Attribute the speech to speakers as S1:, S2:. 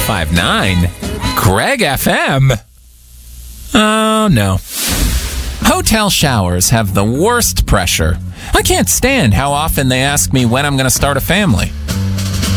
S1: 1059? Greg FM? Oh, no. Hotel showers have the worst pressure. I can't stand how often they ask me when I'm going to start a family.